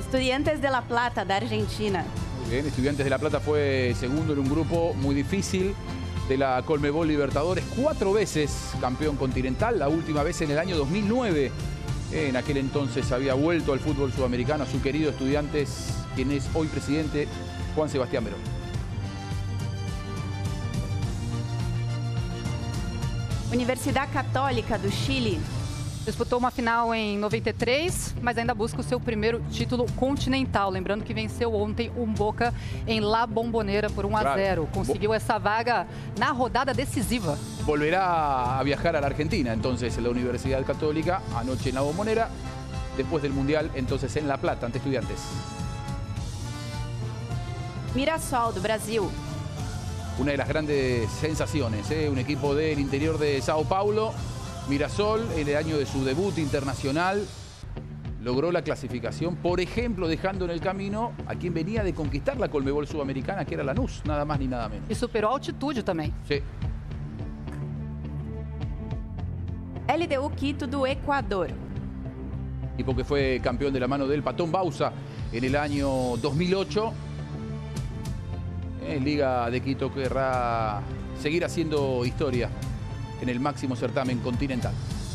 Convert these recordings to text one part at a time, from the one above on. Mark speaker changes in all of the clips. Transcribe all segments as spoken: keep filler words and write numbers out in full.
Speaker 1: Estudiantes de La Plata, de Argentina.
Speaker 2: Muy bien, Estudiantes de La Plata fue segundo en un grupo muy difícil de la Conmebol Libertadores. Cuatro veces campeón continental, la última vez en el año dos mil nueve. En aquel entonces había vuelto al fútbol sudamericano a su querido Estudiantes, quien es hoy presidente, Juan Sebastián Verón.
Speaker 1: Universidade Católica do Chile.
Speaker 3: Disputou uma final em noventa e três, mas ainda busca o seu primeiro título continental. Lembrando que venceu ontem um Boca em La Bombonera por um a zero. Conseguiu essa vaga na rodada decisiva.
Speaker 2: Volverá a viajar a la Argentina, entonces, en la Universidad Católica, anoche en La Bombonera, después del Mundial, entonces en La Plata, ante Estudiantes.
Speaker 1: Mirassol, do Brasil.
Speaker 2: Una de las grandes sensaciones, ¿eh? Un equipo del interior de Sao Paulo. Mirassol, en el año de su debut internacional, logró la clasificación, por ejemplo, dejando en el camino a quien venía de conquistar la Conmebol Sudamericana, que era Lanús, nada más ni nada menos.
Speaker 3: E superou a altitude também.
Speaker 2: Sí.
Speaker 1: L D U Quito, do Ecuador.
Speaker 2: Equipo que fue campeón de la mano del Patón Bausa en el año dos mil ocho. En Liga de Quito querrá seguir haciendo historia en el máximo certamen continental.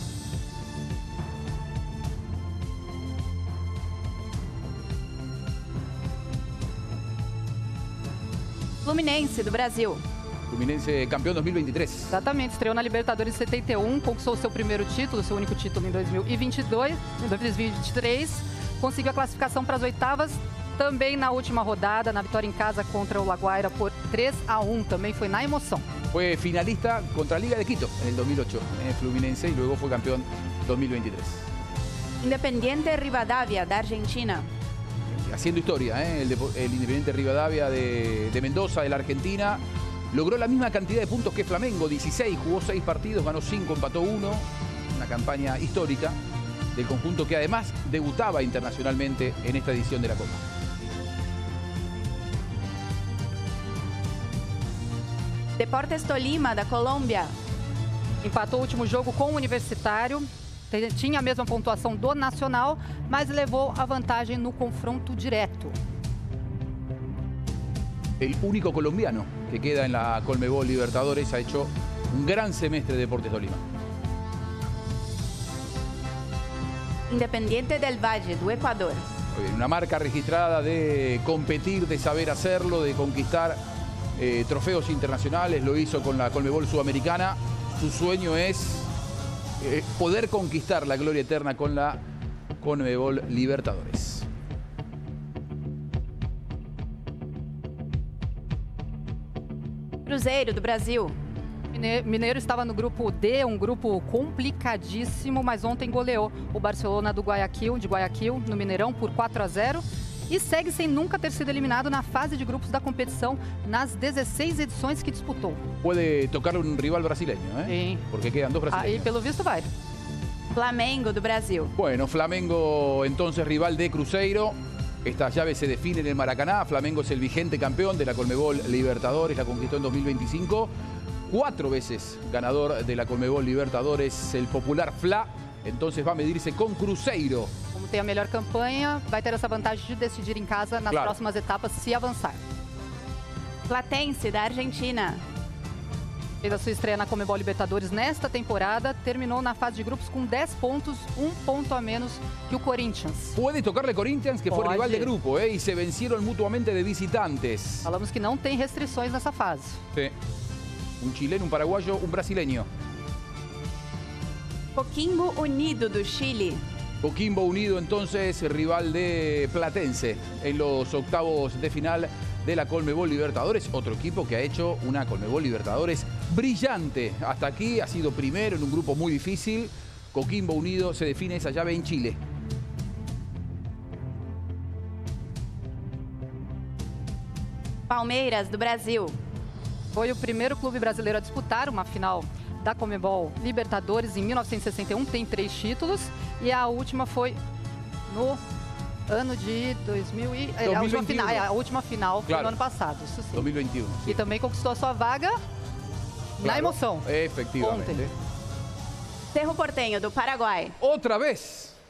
Speaker 1: Fluminense, do Brasil.
Speaker 2: Fluminense campeão dos mil e vinte e três.
Speaker 3: Exatamente, estreou na Libertadores em setenta e um, conquistou o seu primeiro título, seu único título em dois mil e vinte e dois, em dois mil e vinte e três, conseguiu a classificação para as oitavas, também na última rodada, na vitória em casa contra o La Guaira por três a um, também foi na emoção.
Speaker 2: Fue finalista contra Liga de Quito en el dos mil ocho, en el Fluminense, y luego fue campeón dos mil veintitrés.
Speaker 1: Independiente Rivadavia, da Argentina.
Speaker 2: Haciendo historia, ¿eh? el, el Independiente Rivadavia de, de Mendoza, de la Argentina, logró la misma cantidad de puntos que Flamengo, dieciséis, jugó seis partidos, ganó cinco, empató uno. Una campaña histórica del conjunto que además debutaba internacionalmente en esta edición de la Copa.
Speaker 1: Deportes Tolima, da Colômbia.
Speaker 3: Empatou o último jogo com o Universitário, tinha a mesma pontuação do Nacional, mas levou a vantagem no confronto direto.
Speaker 2: El único colombiano que queda en la Conmebol Libertadores ha hecho un gran semestre de Deportes Tolima.
Speaker 1: Independiente del Valle, do Ecuador.
Speaker 2: Muy bien, una marca registrada de competir, de saber hacerlo, de conquistar eh, trofeos internacionales. Lo hizo con la Conmebol Sudamericana. Su sueño es eh, poder conquistar la gloria eterna con la Conmebol Libertadores.
Speaker 1: Cruzeiro, do Brasil.
Speaker 3: Mineiro estava no grupo D, um grupo complicadíssimo, mas ontem goleou o Barcelona do Guayaquil, de Guayaquil, no Mineirão, por quatro a zero. E segue sem nunca ter sido eliminado na fase de grupos da competição nas dezesseis edições que disputou.
Speaker 2: Puede tocar un rival brasileño, ¿eh?
Speaker 3: Sí.
Speaker 2: Porque quedan dos brasileños.
Speaker 3: Aí, pelo visto, vai.
Speaker 1: Flamengo, do Brasil.
Speaker 2: Bueno, Flamengo entonces rival de Cruzeiro. Esta llave se define en el Maracaná. Flamengo es el vigente campeón de la Conmebol Libertadores, la conquistó en dos mil veinticinco. Cuatro veces ganador de la Conmebol Libertadores, el popular Fla. Entonces va a medirse con Cruzeiro.
Speaker 3: Como tem a melhor campanha, vai ter essa vantagem de decidir em casa nas
Speaker 2: Claro.
Speaker 3: próximas etapas, se avançar.
Speaker 1: Platense, da Argentina.
Speaker 3: Fez a sua estreia na Conmebol Libertadores nesta temporada, terminou na fase de grupos com dez pontos, um ponto a menos que o Corinthians.
Speaker 2: Puede tocarle Corinthians, que fue
Speaker 3: Pode.
Speaker 2: rival de grupo, ¿eh? Y se vencieron mutuamente de visitantes.
Speaker 3: Falamos que não tem restrições nessa fase.
Speaker 2: Sí. Un chileno, un paraguayo, un brasileño.
Speaker 1: Coquimbo Unido, do Chile.
Speaker 2: Coquimbo Unido entonces rival de Platense en los octavos de final de la Conmebol Libertadores. Otro equipo que ha hecho una Conmebol Libertadores brillante. Hasta aquí ha sido primero en un grupo muy difícil. Coquimbo Unido se define esa llave en Chile.
Speaker 1: Palmeiras, do Brasil.
Speaker 3: Foi o primeiro clube brasileiro a disputar uma final da Conmebol Libertadores em mil novecentos e sessenta e um, tem três títulos. E a última foi no ano de dois mil e... A última final, a última final foi
Speaker 2: Claro.
Speaker 3: no ano passado, isso sim.
Speaker 2: dois mil e vinte e um.
Speaker 3: E também conquistou a sua vaga na emoção.
Speaker 2: Efectivamente.
Speaker 3: Ontem.
Speaker 1: Cerro Porteño, do Paraguai.
Speaker 2: Otra vez.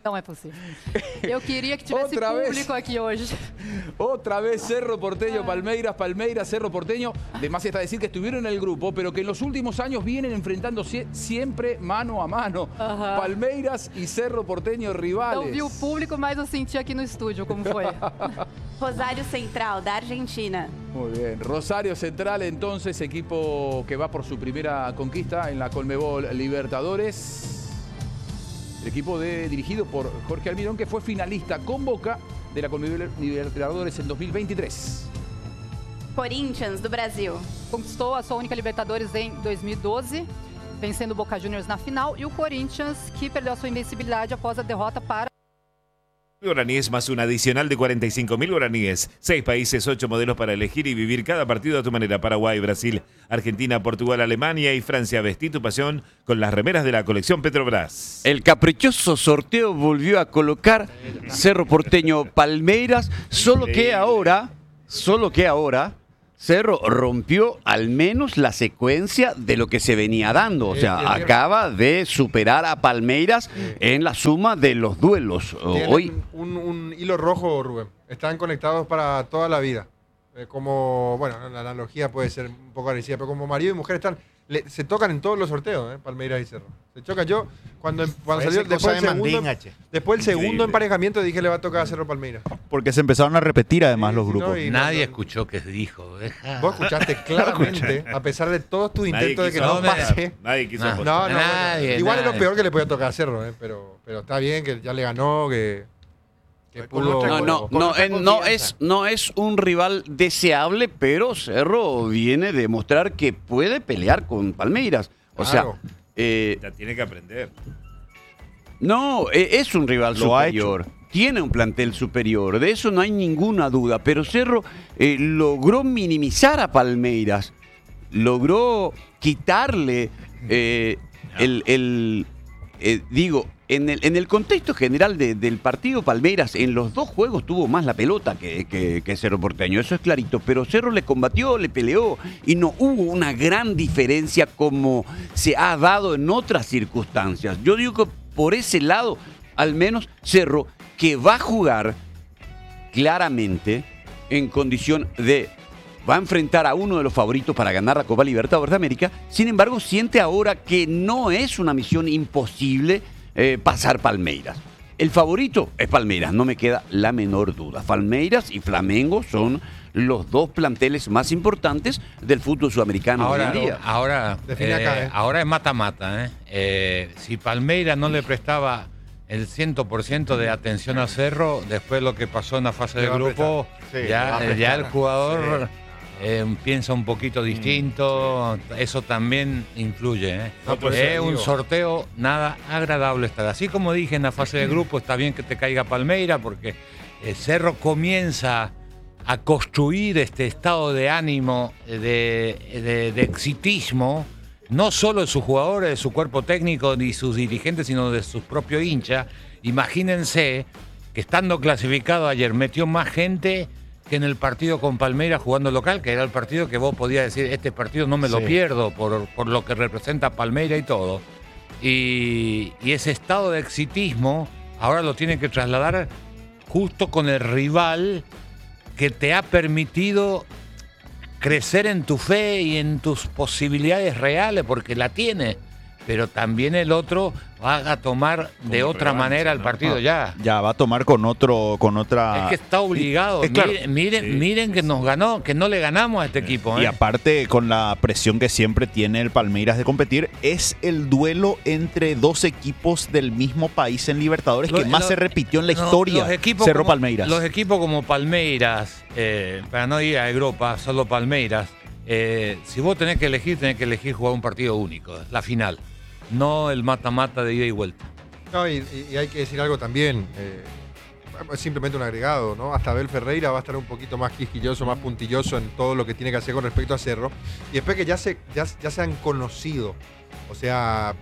Speaker 3: Não é possível. Eu queria que tivesse
Speaker 2: Outra
Speaker 3: público
Speaker 2: vez.
Speaker 3: aqui hoje.
Speaker 2: Otra vez Cerro Porteño, Palmeiras, Palmeiras, Cerro Porteño. Además está decir que estuvieron en el grupo, pero que en los últimos años vienen enfrentándose siempre mano a mano.
Speaker 3: Aham.
Speaker 2: Palmeiras y Cerro Porteño rivales.
Speaker 3: Não vi o público, mas eu senti aqui no estúdio como foi.
Speaker 1: Rosário Central, da Argentina.
Speaker 2: Muy bien. Rosario Central, entonces, equipo que va por su primera conquista en la Conmebol Libertadores. El equipo de, dirigido por Jorge Almirón, que fue finalista con Boca de la Conmebol Libertadores en dos mil veintitrés.
Speaker 1: Corinthians, do Brasil.
Speaker 3: Conquistou a sua única Libertadores em dois mil e doze, vencendo o Boca Juniors na final. E o Corinthians, que perdeu a sua invencibilidade após a derrota para...
Speaker 4: Guaraníes más un adicional de cuarenta y cinco mil guaraníes. Seis países, ocho modelos para elegir y vivir cada partido a tu manera. Paraguay, Brasil, Argentina, Portugal, Alemania y Francia. Vestí tu pasión con las remeras de la colección Petrobras.
Speaker 5: El caprichoso sorteo volvió a colocar Cerro Porteño Palmeiras, solo que ahora, solo que ahora, Cerro rompió al menos la secuencia de lo que se venía dando. O sea, acaba de superar a Palmeiras en la suma de los duelos.
Speaker 6: Tienen
Speaker 5: Hoy,
Speaker 6: un, un hilo rojo, Rubén. Están conectados para toda la vida. Eh, como, bueno, la analogía puede ser un poco agresiva, pero como marido y mujer están, le- se tocan en todos los sorteos, eh, Palmeiras y Cerro. Se chocan. Yo, cuando, cuando
Speaker 7: Fue
Speaker 6: salió
Speaker 7: esa
Speaker 6: después
Speaker 7: cosa
Speaker 6: del
Speaker 7: de
Speaker 6: segundo,
Speaker 7: Mandinga, che.
Speaker 6: después del segundo
Speaker 4: Increíble.
Speaker 6: emparejamiento dije le va a tocar a Cerro Palmeiras.
Speaker 7: Porque se empezaron a repetir además
Speaker 6: Sí,
Speaker 7: los
Speaker 6: sí,
Speaker 7: grupos.
Speaker 6: no, y
Speaker 8: Nadie
Speaker 6: cuando-
Speaker 8: escuchó que dijo. Deja.
Speaker 6: Vos escuchaste claramente, a pesar de todos tus
Speaker 4: Nadie
Speaker 6: intentos de que
Speaker 4: quiso
Speaker 6: no
Speaker 4: apostar.
Speaker 6: pase.
Speaker 4: Nadie quiso
Speaker 8: No.
Speaker 4: apostar.
Speaker 6: No, no, bueno,
Speaker 8: Nadie,
Speaker 6: igual es
Speaker 8: nadie.
Speaker 6: lo peor que le puede tocar a Cerro, eh, pero, pero está bien que ya le ganó, que, que
Speaker 7: Con
Speaker 6: pudo...
Speaker 7: otra
Speaker 5: no, no,
Speaker 7: con
Speaker 5: no,
Speaker 7: otra
Speaker 5: eh, no
Speaker 7: confianza.
Speaker 5: es, no es un rival deseable, pero Cerro viene de mostrar que puede pelear con Palmeiras. O
Speaker 6: Claro.
Speaker 5: sea, eh,
Speaker 4: Ya tiene que aprender.
Speaker 5: no, eh, es un rival
Speaker 7: Lo ha
Speaker 5: superior. Tiene un plantel superior, de eso no hay ninguna duda. Pero Cerro eh, logró minimizar a Palmeiras, logró quitarle eh, el, el, eh, digo, en el, en el contexto general de- del partido, Palmeiras en los dos juegos tuvo más la pelota que, que- que Cerro Porteño, eso es clarito. Pero Cerro le combatió, le peleó y no hubo una gran diferencia como se ha dado en otras circunstancias. Yo digo que por ese lado, al menos Cerro, que va a jugar claramente en condición de... va a enfrentar a uno de los favoritos para ganar la Copa Libertadores de América. Sin embargo, siente ahora que no es una misión imposible eh, pasar Palmeiras. El favorito es Palmeiras, no me queda la menor duda. Palmeiras y Flamengo son los dos planteles más importantes del fútbol sudamericano
Speaker 8: Ahora,
Speaker 5: hoy en día.
Speaker 8: ahora,
Speaker 6: Define
Speaker 8: eh,
Speaker 6: acá, eh.
Speaker 8: ahora es mata-mata. ¿eh? Eh, si Palmeiras no le prestaba el cien por ciento de atención a Cerro, después lo que pasó en la fase
Speaker 6: Le
Speaker 8: de
Speaker 6: va a
Speaker 8: grupo,
Speaker 6: prestar. Sí,
Speaker 8: ya,
Speaker 6: le va a
Speaker 8: eh,
Speaker 6: prestar.
Speaker 8: ya el jugador eh, piensa un poquito distinto. Eso también influye. ¿eh?
Speaker 6: No, pues,
Speaker 8: es
Speaker 6: digo.
Speaker 8: un sorteo nada agradable estar. Así como dije en la fase de grupo, está bien que te caiga Palmeiras porque eh, Cerro comienza a construir este estado de ánimo, de, de, de exitismo, no solo de sus jugadores, de su cuerpo técnico ni sus dirigentes, sino de sus propios hinchas. Imagínense que estando clasificado ayer metió más gente que en el partido con Palmeiras jugando local, que era el partido que vos podías decir, este partido no me lo
Speaker 7: Sí.
Speaker 8: pierdo por, por lo que representa Palmeiras y todo. Y, y ese estado de exitismo ahora lo tiene que trasladar justo con el rival que te ha permitido crecer en tu fe y en tus posibilidades reales, porque la tiene, pero también el otro va a tomar de
Speaker 4: Como
Speaker 8: otra
Speaker 4: revancha,
Speaker 8: manera el
Speaker 4: ¿no?
Speaker 8: partido ya.
Speaker 7: Ya va a tomar con otro, con otra.
Speaker 8: Es que está obligado.
Speaker 7: Es claro.
Speaker 8: Miren, miren,
Speaker 4: Sí,
Speaker 8: miren que nos ganó, que no le ganamos a este equipo.
Speaker 7: Y
Speaker 8: ¿eh?
Speaker 7: aparte, con la presión que siempre tiene el Palmeiras de competir, es el duelo entre dos equipos del mismo país en Libertadores que
Speaker 8: Lo-
Speaker 7: más
Speaker 8: lo-
Speaker 7: se repitió en la
Speaker 8: No,
Speaker 7: historia.
Speaker 8: los equipos
Speaker 7: Cerro
Speaker 8: como-
Speaker 7: Palmeiras.
Speaker 8: Los equipos como Palmeiras, eh, para no ir a Europa, solo Palmeiras, eh, si vos tenés que elegir, tenés que elegir jugar un partido único, la final, no el mata-mata de ida y vuelta.
Speaker 6: No, y, y- y hay que decir algo también, eh, simplemente un agregado, ¿no? Hasta Abel Ferreira va a estar un poquito más quisquilloso, más puntilloso en todo lo que tiene que hacer con respecto a Cerro. Y después que ya se, ya, ya se han conocido, o sea,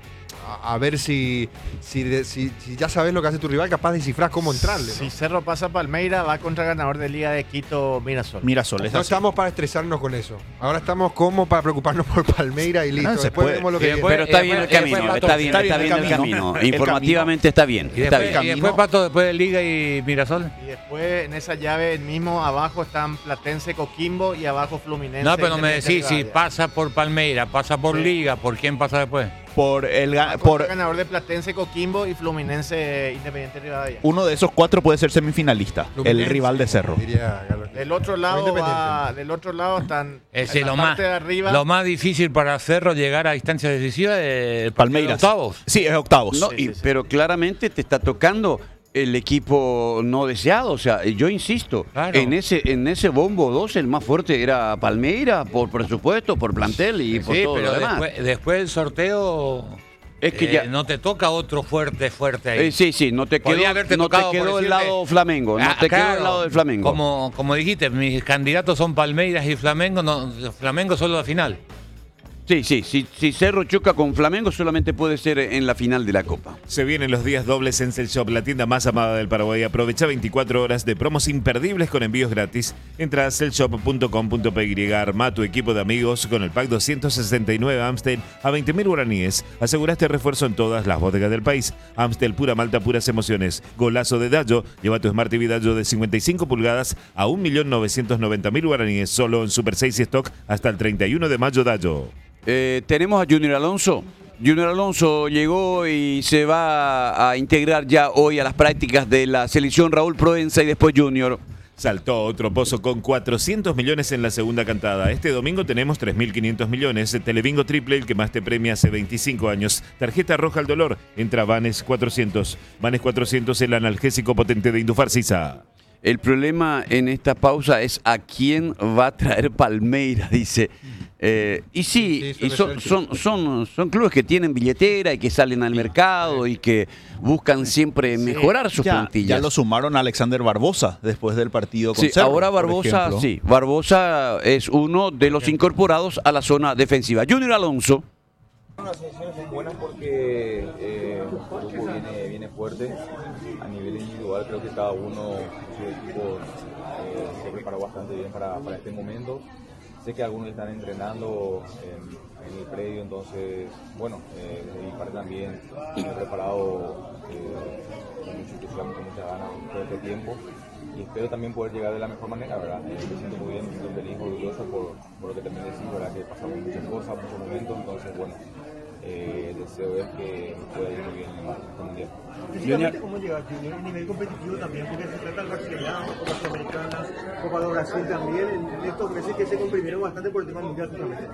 Speaker 6: a, a ver si, si, de- si, si ya sabes lo que hace tu rival, capaz de descifrar cómo entrarle. ¿no?
Speaker 9: Si Cerro pasa a Palmeira, va contra el ganador de Liga de Quito, Mirasol.
Speaker 7: Mirasol, es
Speaker 6: No
Speaker 7: así.
Speaker 6: estamos para estresarnos con eso. Ahora estamos como para preocuparnos por Palmeira y listo.
Speaker 7: No, se
Speaker 6: Después
Speaker 7: puede.
Speaker 6: veremos lo
Speaker 8: Y
Speaker 6: que
Speaker 8: después-
Speaker 6: viene.
Speaker 5: Pero está
Speaker 8: y
Speaker 5: bien el
Speaker 8: después- y
Speaker 5: camino,
Speaker 8: después
Speaker 5: está
Speaker 8: Pato,
Speaker 5: bien,
Speaker 7: está
Speaker 5: está
Speaker 7: bien
Speaker 5: bien
Speaker 7: el
Speaker 5: el
Speaker 7: camino.
Speaker 5: camino.
Speaker 7: El
Speaker 5: Informativamente está bien.
Speaker 8: Y
Speaker 5: Está
Speaker 8: después,
Speaker 5: bien.
Speaker 8: y después, Pato, después de Liga y Mirasol.
Speaker 9: Y después en esa llave mismo abajo están Platense, Coquimbo y abajo Fluminense.
Speaker 8: No, pero no me
Speaker 9: Independiente
Speaker 8: decís si
Speaker 9: Rivadavia.
Speaker 8: pasa por Palmeira, pasa por
Speaker 9: Sí.
Speaker 8: Liga, ¿por quién pasa después?
Speaker 7: Por el
Speaker 9: Va
Speaker 7: ga-
Speaker 9: contra
Speaker 7: por
Speaker 9: el ganador de Platense, Coquimbo y Fluminense Independiente Rivadavia.
Speaker 7: uno de esos cuatro puede ser semifinalista, el
Speaker 6: Fluminense,
Speaker 7: rival de Cerro.
Speaker 6: diría Carlos.
Speaker 9: Del otro lado
Speaker 6: Independiente.
Speaker 9: va, del otro lado están
Speaker 8: Ese
Speaker 9: en la
Speaker 8: lo
Speaker 9: parte
Speaker 8: más,
Speaker 9: de arriba.
Speaker 8: lo más difícil para Cerro llegar a instancias decisivas de
Speaker 7: Palmeiras.
Speaker 8: octavos.
Speaker 7: Sí, es octavos.
Speaker 5: No,
Speaker 9: Sí,
Speaker 5: y-
Speaker 9: sí, sí.
Speaker 5: pero claramente te está tocando el equipo no deseado. O sea, yo insisto,
Speaker 8: Claro.
Speaker 5: en ese en ese bombo dos el más fuerte era Palmeira, por presupuesto, por plantel y por
Speaker 8: Sí,
Speaker 5: todo
Speaker 8: pero
Speaker 5: lo demás.
Speaker 8: después, después del sorteo
Speaker 5: Es que
Speaker 8: eh,
Speaker 5: ya-
Speaker 8: no te toca otro fuerte, fuerte ahí.
Speaker 5: Eh, sí, sí, no te
Speaker 8: Podría
Speaker 5: quedó,
Speaker 8: haberte
Speaker 5: no te
Speaker 8: tocado,
Speaker 5: quedó
Speaker 8: por
Speaker 5: el
Speaker 8: decirte-
Speaker 5: lado Flamengo, no
Speaker 8: Ah,
Speaker 5: te quedó
Speaker 8: claro,
Speaker 5: el lado del Flamengo.
Speaker 8: Como, como dijiste, mis candidatos son Palmeiras y Flamengo, no, Flamengo solo la final.
Speaker 5: Sí, sí, si, si Cerro choca con Flamengo solamente puede ser en la final de la Copa.
Speaker 4: Se vienen los días dobles en Cell Shop, la tienda más amada del Paraguay. Aprovecha veinticuatro horas de promos imperdibles con envíos gratis. Entra a cell shop punto com punto p y, arma tu equipo de amigos con el pack doscientos sesenta y nueve Amstel a veinte mil guaraníes. Aseguraste refuerzo en todas las bodegas del país. Amstel, pura malta, puras emociones. Golazo de Dallo. Lleva tu Smart T V Dallo de cincuenta y cinco pulgadas a un millón novecientos noventa mil guaraníes. Solo en Super seis y Stock hasta el treinta y uno de mayo, Dallo.
Speaker 5: Eh, tenemos a Junior Alonso. Junior Alonso llegó y se va a integrar ya hoy a las prácticas de la selección. Raúl Proenza y después Junior.
Speaker 4: Saltó otro pozo con cuatrocientos millones en la segunda cantada. Este domingo tenemos tres mil quinientos millones. Telebingo triple, el que más te premia hace veinticinco años. Tarjeta roja al dolor. Entra Vanes cuatrocientos. Vanes cuatrocientos, el analgésico potente de Indufarcisa.
Speaker 5: El problema en esta pausa es a quién va a traer Palmeiras, dice. Eh, y sí,
Speaker 6: Sí,
Speaker 5: y
Speaker 6: suele
Speaker 5: son,
Speaker 6: ser, sí.
Speaker 5: son, son, son clubes que tienen billetera y que salen al mercado y que buscan siempre mejorar sus
Speaker 7: Ya,
Speaker 5: plantillas.
Speaker 7: ya lo sumaron a Alexander Barbosa después del partido con
Speaker 5: Sí,
Speaker 7: Cerro,
Speaker 5: ahora
Speaker 7: por
Speaker 5: Barbosa,
Speaker 7: ejemplo.
Speaker 5: sí, Barbosa es uno de los incorporados a la zona defensiva. Junior Alonso.
Speaker 10: Las sensaciones son buenas porque eh, el grupo viene, viene fuerte. A nivel individual creo que cada uno de sus equipos eh, se preparó bastante bien para, para este momento. Sé que algunos están entrenando en, en el predio, entonces, bueno, eh, de mi parte también me he preparado eh, con mucho entusiasmo, con muchas ganas todo este tiempo. Y espero también poder llegar de la mejor manera, ¿verdad? Eh, me siento muy bien, me siento feliz, orgulloso por, por lo que también decís, ¿verdad? Que pasamos muchas cosas, muchos momentos, entonces, bueno, eh, el deseo es que me pueda ir muy bien en este mundial.
Speaker 11: Físicamente, ¿cómo llega Junior? A nivel competitivo también, porque se trata del Brasileño, Copa Sudamericana, Copa de Brasil también, en estos meses que se comprimieron bastante por el tema mundial justamente.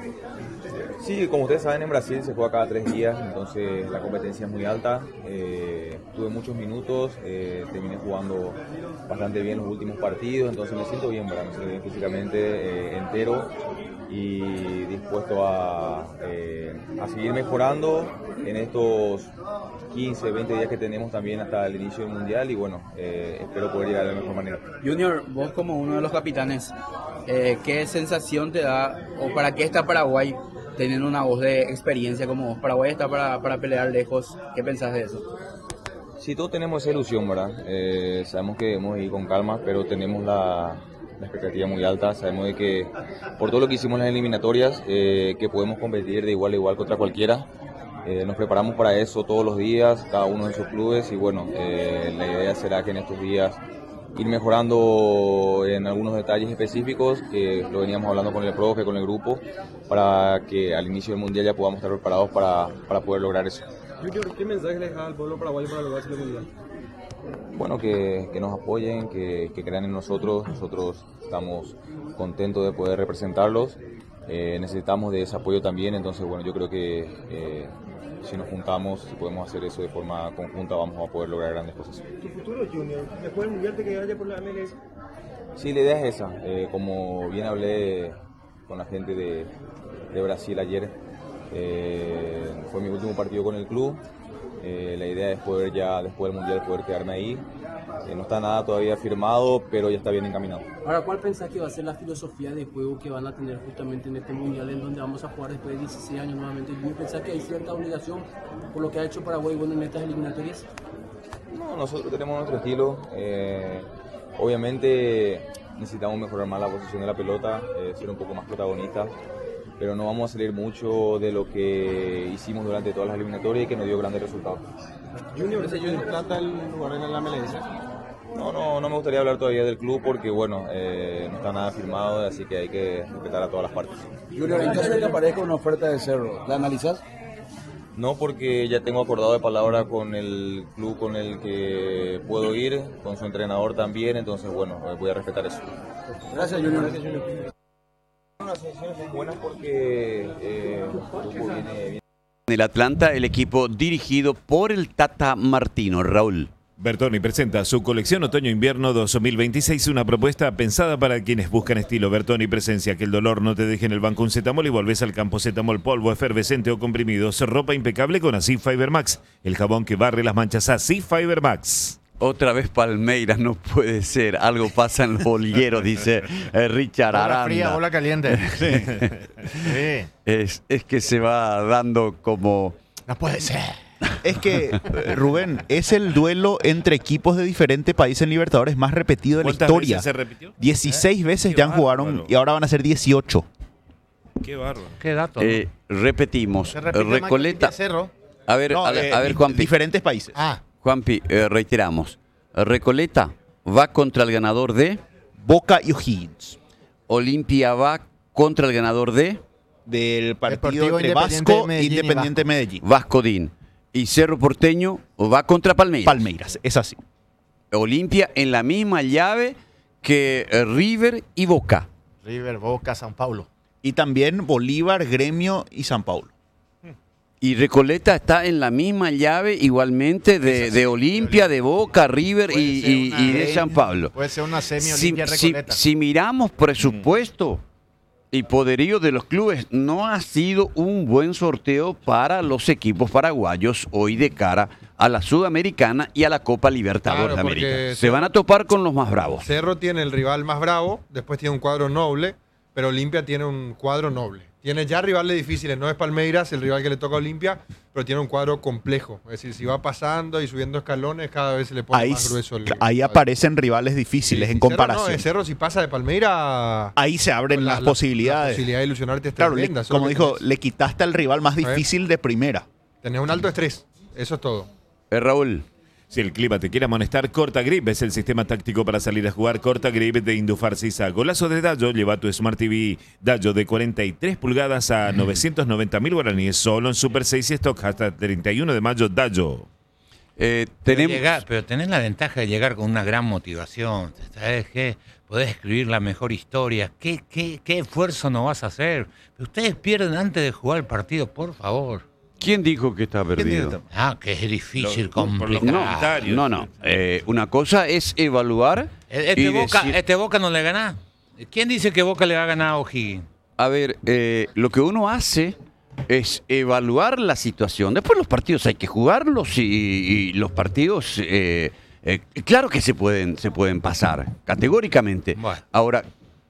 Speaker 10: Sí, como ustedes saben, en Brasil se juega cada tres días, entonces la competencia es muy alta. Eh, tuve muchos minutos, eh, terminé jugando bastante bien los últimos partidos, entonces me siento bien, ¿verdad? Me siento bien físicamente, eh, entero y dispuesto a, eh, a seguir mejorando en estos quince, veinte días que tenemos también hasta el inicio del Mundial y bueno, eh, espero poder llegar de la mejor manera.
Speaker 12: Junior, vos como uno de los capitanes, eh, ¿qué sensación te da o para qué está Paraguay teniendo una voz de experiencia como vos? Paraguay está para, para pelear lejos, ¿qué pensás de eso?
Speaker 10: Sí, todos tenemos esa ilusión, ¿verdad? Eh, sabemos que debemos ir con calma, pero tenemos la, la expectativa muy alta. Sabemos de que por todo lo que hicimos en las eliminatorias, eh, que podemos competir de igual a igual contra cualquiera. Eh, nos preparamos para eso todos los días, cada uno de esos clubes y bueno, eh, la idea será que en estos días ir mejorando en algunos detalles específicos, que lo veníamos hablando con el profe, con el grupo, para que al inicio del Mundial ya podamos estar preparados para, para poder lograr eso.
Speaker 11: Junior, ¿qué mensaje le dejas al pueblo paraguayo para lograr el mundial?
Speaker 10: Bueno, que, que nos apoyen, que, que crean en nosotros. Nosotros estamos contentos de poder representarlos. Eh, necesitamos de ese apoyo también, entonces bueno, yo creo que eh, si nos juntamos, si podemos hacer eso de forma conjunta, vamos a poder lograr grandes cosas.
Speaker 11: ¿Tu futuro, Junior? ¿Después del mundial te quedas ya por la M L S?
Speaker 10: Sí, la idea es esa. Eh, como bien hablé con la gente de, de Brasil ayer, eh, fue mi último partido con el club. Eh, la idea es poder ya, después del Mundial, poder quedarme ahí. Eh, no está nada todavía firmado, pero ya está bien encaminado.
Speaker 13: Ahora, ¿cuál pensás que va a ser la filosofía de juego que van a tener justamente en este Mundial, en donde vamos a jugar después de dieciséis años nuevamente? ¿Y pensás que hay cierta obligación por lo que ha hecho Paraguay bueno, en estas eliminatorias?
Speaker 10: No, nosotros tenemos nuestro estilo. Eh, obviamente necesitamos mejorar más la posición de la pelota, eh, ser un poco más protagonistas, pero no vamos a salir mucho de lo que hicimos durante todas las eliminatorias y que nos dio grandes resultados.
Speaker 11: Junior, ¿ese Junior trata el lugar en la Melencia?
Speaker 10: No, no, no me gustaría hablar todavía del club porque, bueno, eh, no está nada firmado, así que hay que respetar a todas las partes.
Speaker 12: Junior, en caso de que aparezca una oferta de Cerro, ¿la analizás?
Speaker 10: No, porque ya tengo acordado de palabra con el club con el que puedo ir, con su entrenador también, entonces, bueno, voy a respetar eso.
Speaker 12: Gracias, Junior. Gracias, Junior.
Speaker 10: Las sensaciones son buenas porque eh, el grupo viene, viene...
Speaker 5: En el Atlanta, el equipo dirigido por el Tata Martino. Raúl.
Speaker 4: Bertoni presenta su colección Otoño-Invierno dos mil veintiséis, una propuesta pensada para quienes buscan estilo. Bertoni presencia que el dolor no te deje en el banco un Zetamol y volvés al campo. Zetamol polvo, efervescente o comprimidos. Ropa impecable con Asif Fiber Max, el jabón que barre las manchas. Asif Fiber Max.
Speaker 5: Otra vez Palmeiras, no puede ser. Algo pasa en los bolilleros, dice eh, Richard
Speaker 9: Bola
Speaker 5: Aranda.
Speaker 9: fría, bola caliente.
Speaker 5: Sí.
Speaker 9: Sí.
Speaker 5: Es, es que se va dando como...
Speaker 9: No puede ser.
Speaker 7: Es que, Rubén, es el duelo entre equipos de diferentes países en Libertadores más repetido de la
Speaker 4: ¿Cuántas
Speaker 7: historia.
Speaker 4: veces se repitió?
Speaker 7: dieciséis
Speaker 4: ¿Eh?
Speaker 7: veces
Speaker 4: Qué
Speaker 7: ya
Speaker 4: bárbaro.
Speaker 7: jugaron y ahora van a ser dieciocho.
Speaker 4: Qué bárbaro.
Speaker 8: Qué dato. ¿no?
Speaker 5: Eh, repetimos.
Speaker 9: Se repite más que
Speaker 5: Recoleta.
Speaker 9: Cerro.
Speaker 5: A ver,
Speaker 7: No,
Speaker 5: a, ver,
Speaker 7: eh,
Speaker 5: a ver,
Speaker 7: di-
Speaker 5: Juanpi.
Speaker 7: diferentes países.
Speaker 9: Ah,
Speaker 5: Juanpi, eh, reiteramos. Recoleta va contra el ganador de...
Speaker 7: Boca y O'Higgins.
Speaker 5: Olimpia va contra el ganador de...
Speaker 7: Del partido
Speaker 9: Deportivo
Speaker 7: entre
Speaker 9: Independiente
Speaker 7: Vasco e
Speaker 9: Medellín y
Speaker 7: Independiente Medellín.
Speaker 5: Vasco Din. Y Cerro Porteño va contra Palmeiras.
Speaker 7: Palmeiras, es así.
Speaker 5: Olimpia en la misma llave que eh, River y Boca.
Speaker 9: River, Boca, San Paulo.
Speaker 7: Y también Bolívar, Gremio y San Paulo.
Speaker 5: Y Recoleta está en la misma llave igualmente de, de Olimpia, de Boca, River
Speaker 9: Puede
Speaker 5: y,
Speaker 9: ser
Speaker 5: y-
Speaker 9: una-
Speaker 5: y de San Pablo.
Speaker 9: Puede ser una semi
Speaker 5: Si,
Speaker 9: Olimpia
Speaker 5: si-
Speaker 9: Recoleta.
Speaker 5: si miramos presupuesto y poderío de los clubes, no ha sido un buen sorteo para los equipos paraguayos hoy de cara a la Sudamericana y a la Copa Libertadores
Speaker 6: Claro,
Speaker 5: de
Speaker 6: porque
Speaker 5: América. Se
Speaker 6: Cerro-
Speaker 5: van a topar con los más bravos.
Speaker 6: Cerro tiene el rival más bravo, después tiene un cuadro noble, pero Olimpia tiene un cuadro noble. Tiene ya rivales difíciles, no es Palmeiras el rival que le toca a Olimpia, pero tiene un cuadro complejo. Es decir, si va pasando y subiendo escalones, cada vez se le pone
Speaker 7: Ahí,
Speaker 6: más grueso el
Speaker 7: ahí aparecen rivales difíciles
Speaker 6: Sí,
Speaker 7: en
Speaker 6: sí, Cerro
Speaker 7: comparación.
Speaker 6: no, el Cerro si pasa de Palmeiras...
Speaker 7: Ahí se abren
Speaker 6: la-
Speaker 7: las
Speaker 6: la-
Speaker 7: posibilidades.
Speaker 6: La posibilidad de ilusionarte es
Speaker 7: Claro, le-
Speaker 6: tremenda. eso es
Speaker 7: como
Speaker 6: lo que
Speaker 7: dijo,
Speaker 6: tenés.
Speaker 7: le quitaste al rival más
Speaker 6: A ver.
Speaker 7: difícil de primera.
Speaker 6: Tenés un alto estrés, eso es todo.
Speaker 5: Eh, Raúl.
Speaker 4: Si el clima te quiere amonestar, Corta Grip es el sistema táctico para salir a jugar. Corta Grip de Indufar Sisa. Golazo de Dallo, lleva tu Smart T V Dallo de cuarenta y tres pulgadas a novecientos noventa mil guaraníes. Solo en Super seis y Stock hasta treinta y uno de mayo. Dallo.
Speaker 5: Eh,
Speaker 8: Pero,
Speaker 5: tenemos...
Speaker 8: llegar- pero tenés la ventaja de llegar con una gran motivación. ¿Sabes qué? Podés escribir la mejor historia. ¿Qué, qué, qué esfuerzo no vas a hacer? Pero ustedes pierden antes de jugar el partido, por favor.
Speaker 5: ¿Quién dijo que está perdido?
Speaker 8: dijo? Ah, que es difícil,
Speaker 4: Lo- por los
Speaker 8: complicado.
Speaker 4: comentarios.
Speaker 5: No, no. Eh, una cosa es evaluar
Speaker 8: Este
Speaker 5: y
Speaker 8: Boca,
Speaker 5: decir-
Speaker 8: este Boca no le gana. ¿Quién dice que Boca le va a ganar a O'Higgins?
Speaker 5: A ver, eh, lo que uno hace es evaluar la situación. Después los partidos hay que jugarlos y, y los partidos, eh, eh, claro que se pueden, se pueden pasar, categóricamente.
Speaker 8: Bueno.
Speaker 5: Ahora,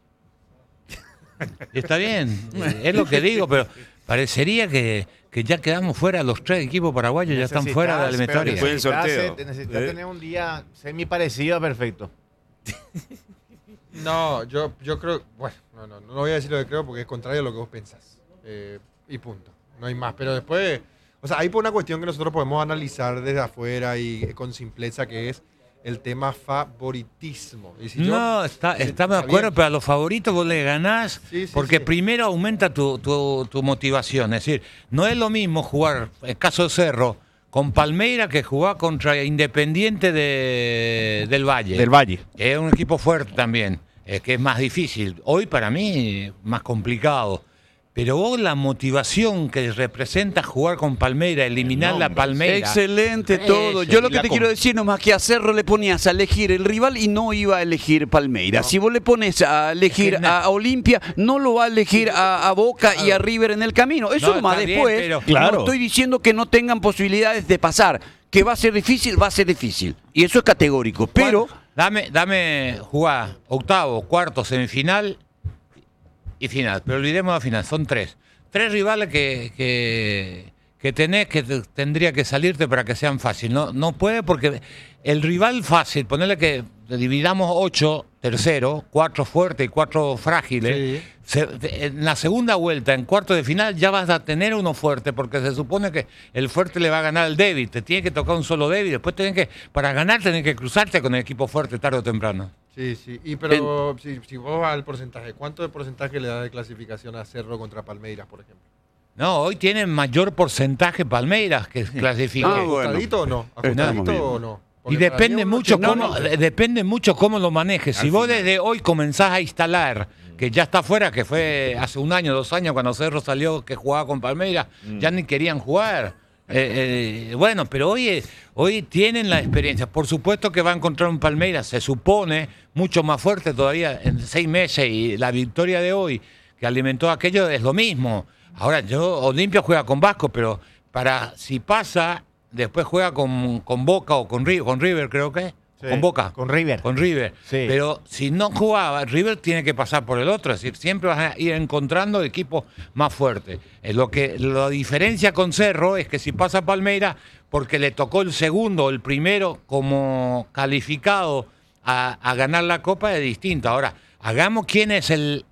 Speaker 8: Está bien, es lo que digo, pero parecería que, que ya quedamos fuera, los tres equipos paraguayos ya están fuera de la eliminatoria.
Speaker 4: Después del sorteo.
Speaker 9: Necesitas
Speaker 4: ¿Eh?
Speaker 9: tener un día semi parecido a perfecto.
Speaker 6: No, yo, yo creo... Bueno, no, no, no voy a decir lo que creo porque es contrario a lo que vos pensás. Eh, y punto. No hay más. Pero después... O sea, hay por una cuestión que nosotros podemos analizar desde afuera y con simpleza, que es el tema favoritismo. Y si yo-
Speaker 8: No, está,
Speaker 6: si-
Speaker 8: está de
Speaker 6: bien.
Speaker 8: acuerdo, pero a los favoritos vos le ganás
Speaker 6: Sí, sí,
Speaker 8: porque
Speaker 6: sí.
Speaker 8: primero aumenta tu, tu, tu motivación. Es decir, no es lo mismo jugar, en caso de Cerro, con Palmeiras que jugar contra Independiente de, del Valle.
Speaker 7: Del Valle.
Speaker 8: Que es un equipo fuerte también, eh, que es más difícil. Hoy para mí más complicado. Pero vos la motivación que representa jugar con Palmeiras, eliminar la Palmeiras.
Speaker 5: Excelente todo. Yo lo que te quiero decir nomás que a Cerro le ponías a elegir el rival y no iba a elegir Palmeiras. No. Si vos le pones a elegir es que a, a Olimpia, no lo va a elegir a, a Boca claro. y a River en el camino. Eso no, nomás después. Bien, pero, claro. No estoy diciendo que no tengan posibilidades de pasar. Que va a ser difícil, va a ser difícil. Y eso es categórico. Pero.
Speaker 8: Bueno, dame, dame jugar octavo, cuarto, semifinal y final, pero olvidemos la final, son tres. Tres rivales que, que, que tenés que te, tendría que salirte para que sean fáciles. No, no puede porque el rival fácil, ponerle que dividamos ocho, tercero, cuatro fuertes y cuatro frágiles. Sí. Se, en la segunda vuelta, en cuarto de final, ya vas a tener uno fuerte, porque se supone que el fuerte le va a ganar al débil. Te tiene que tocar un solo débil, después tenés que, para ganar, tenés que cruzarte con el equipo fuerte tarde o temprano.
Speaker 6: Sí, sí. Y pero si, si vos vas al porcentaje, ¿cuánto de porcentaje le da de clasificación a Cerro contra Palmeiras, por ejemplo?
Speaker 8: No, hoy tienen mayor porcentaje Palmeiras que clasifica.
Speaker 6: Ah, bueno. ¿Ajustadito o no? ¿Ajustadito o no?
Speaker 8: Porque y depende mucho cómo, no, no. depende mucho cómo lo manejes. Si vos desde hoy comenzás a instalar, que ya está fuera, que fue hace un año, dos años, cuando Cerro salió que jugaba con Palmeiras, mm. ya ni querían jugar. Eh, eh, bueno, pero hoy, hoy tienen la experiencia. Por supuesto que va a encontrar un Palmeiras, se supone, mucho más fuerte todavía en seis meses. Y la victoria de hoy, que alimentó aquello, es lo mismo. Ahora, yo, Olimpia juega con Vasco, pero para si pasa, después juega con, con Boca o con River, con River creo que. Sí, con Boca.
Speaker 9: Con River.
Speaker 8: Con River.
Speaker 9: Sí.
Speaker 8: Pero si no jugaba, River tiene que pasar por el otro. Es decir, siempre vas a ir encontrando equipos más fuertes. Es lo que la diferencia con Cerro es que si pasa Palmeiras, porque le tocó el segundo o el primero como calificado a, a ganar la Copa, es distinto. Ahora, hagamos quién es el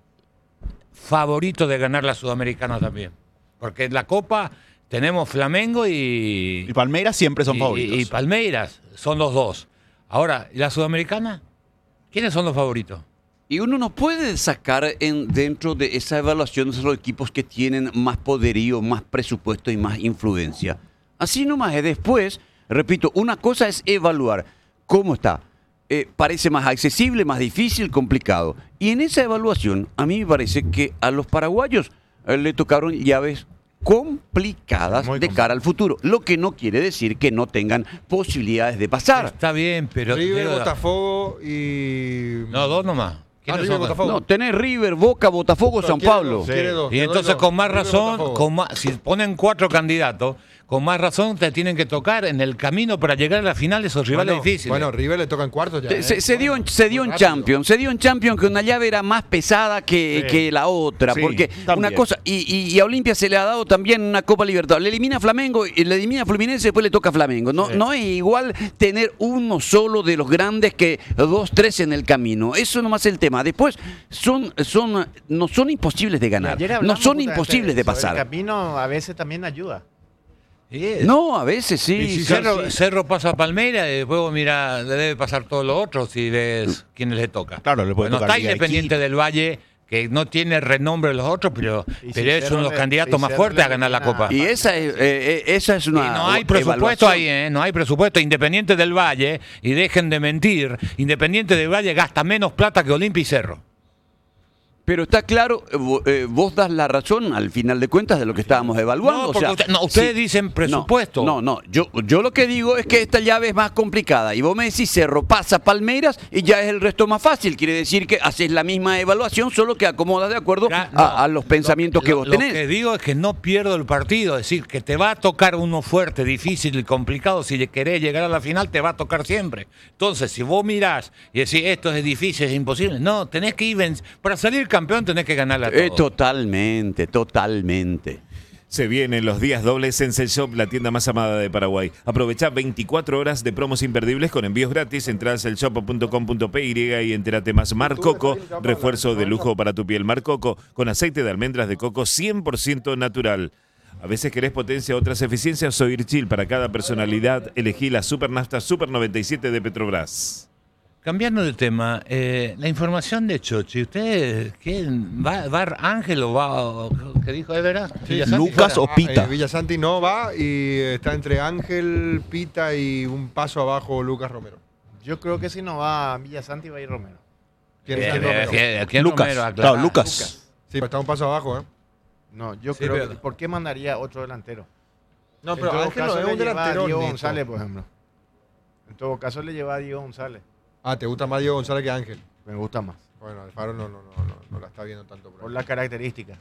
Speaker 8: favorito de ganar la Sudamericana también. Porque en la Copa tenemos Flamengo y...
Speaker 7: Y Palmeiras siempre son
Speaker 8: y,
Speaker 7: favoritos.
Speaker 8: Y, y Palmeiras son los dos. Ahora, ¿y la Sudamericana? ¿Quiénes son los favoritos?
Speaker 5: Y uno no puede sacar en, dentro de esa evaluación de los equipos que tienen más poderío, más presupuesto y más influencia. Así nomás es. Después, repito, una cosa es evaluar cómo está. Eh, parece más accesible, más difícil, complicado. Y en esa evaluación, a mí me parece que a los paraguayos eh, le tocaron llaves complicadas Muy de cara al futuro, lo que no quiere decir que no tengan posibilidades de pasar.
Speaker 8: Está bien, pero...
Speaker 6: River, pero... Botafogo y...
Speaker 8: No, dos nomás.
Speaker 6: Ah, River, Botafogo.
Speaker 5: No, tenés River, Boca, Botafogo, San Pablo.
Speaker 8: Sí. Y entonces con más razón, con más, si ponen cuatro candidatos, con más razón te tienen que tocar en el camino para llegar a la final esos rivales
Speaker 6: bueno,
Speaker 8: difíciles.
Speaker 6: Bueno, River le toca en cuartos ya.
Speaker 5: Se,
Speaker 6: ¿eh?
Speaker 5: se dio, se dio en Champions, se dio en Champions que una llave era más pesada que, sí. que la otra, sí, porque también. Una cosa, y, y, y a Olimpia se le ha dado también una Copa Libertadores. Le elimina a Flamengo, y le elimina a Fluminense, después le toca a Flamengo. No, sí. no es igual tener uno solo de los grandes que dos, tres en el camino. Eso nomás es el tema. Después son, son, no son imposibles de ganar, no son imposibles de pasar.
Speaker 9: El camino a veces también ayuda.
Speaker 5: Yes. No, a veces sí.
Speaker 8: Y si Cerro, sí. Cerro pasa a Palmeiras, y después mira, le debe pasar todos los otros si ves quiénes le toca.
Speaker 7: Claro, le puede
Speaker 8: bueno,
Speaker 7: tocar.
Speaker 8: Está Independiente aquí. Del Valle, que no tiene renombre de los otros, pero, pero
Speaker 9: si
Speaker 8: es uno de los candidatos más fuertes a ganar la Copa.
Speaker 5: Y esa es, eh, esa es una.
Speaker 8: Y no hay presupuesto ahí, ¿eh? No hay presupuesto. Independiente del Valle, y dejen de mentir, Independiente del Valle gasta menos plata que Olimpia y Cerro.
Speaker 5: Pero está claro, eh, vos das la razón al final de cuentas de lo que estábamos evaluando.
Speaker 8: No, porque
Speaker 5: o sea,
Speaker 8: usted, no, ustedes
Speaker 5: sí,
Speaker 8: dicen presupuesto.
Speaker 5: No, no, no. Yo, yo lo que digo es que esta llave es más complicada. Y vos me decís Cerro pasa Palmeiras y ya es el resto más fácil. Quiere decir que haces la misma evaluación, solo que acomodas de acuerdo ya, no, a, a los pensamientos
Speaker 8: lo,
Speaker 5: que vos
Speaker 8: lo
Speaker 5: tenés.
Speaker 8: Lo que digo es que no pierdo el partido. Es decir, que te va a tocar uno fuerte, difícil y complicado. Si querés llegar a la final, te va a tocar siempre. Entonces, si vos mirás y decís, esto es difícil, es imposible. No, tenés que ir, para salir campeón tenés que ganar.
Speaker 5: Eh, totalmente, totalmente.
Speaker 4: Se vienen los días dobles en Cell Shop, la tienda más amada de Paraguay. Aprovecha veinticuatro horas de promos imperdibles con envíos gratis. Entrá a cell shop punto com punto p y y entérate más. Mar Coco, refuerzo de lujo para tu piel. Mar Coco, con aceite de almendras de coco cien por ciento natural. A veces querés potencia, otras eficiencias. Soy Chill. Para cada personalidad, elegí la Super Nafta Super noventa y siete de Petrobras.
Speaker 8: Cambiando de tema, eh, la información de Chochi, ¿usted qué, va, va Ángel o va, qué dijo, es verdad?
Speaker 6: Sí,
Speaker 7: Lucas o Pita.
Speaker 6: Ah, eh, Villasanti no va y está entre Ángel, Pita y un paso abajo Lucas Romero.
Speaker 9: Yo creo que si no va Villasanti va a ir Romero.
Speaker 6: ¿Quién
Speaker 8: eh,
Speaker 6: es Romero?
Speaker 8: ¿Quién, quién
Speaker 7: Lucas,
Speaker 8: Romero?
Speaker 7: claro, Lucas.
Speaker 6: Lucas. Sí, pero está un paso abajo, ¿eh?
Speaker 9: No, yo
Speaker 8: Sí,
Speaker 9: creo
Speaker 8: pero-
Speaker 9: que ¿por qué mandaría otro delantero?
Speaker 6: No,
Speaker 9: En
Speaker 6: pero
Speaker 9: todo
Speaker 6: Ángel no
Speaker 9: caso
Speaker 6: es
Speaker 9: le
Speaker 6: un
Speaker 9: lleva a
Speaker 6: delantero
Speaker 9: Diego
Speaker 6: neto.
Speaker 9: González, por ejemplo. En todo caso le lleva a Diego González.
Speaker 6: Ah, ¿te gusta más Diego González que Ángel?
Speaker 9: Me gusta más.
Speaker 6: Bueno, Alfaro no, no, no, no, no la está viendo tanto por
Speaker 9: Por
Speaker 6: ahí.
Speaker 9: las características.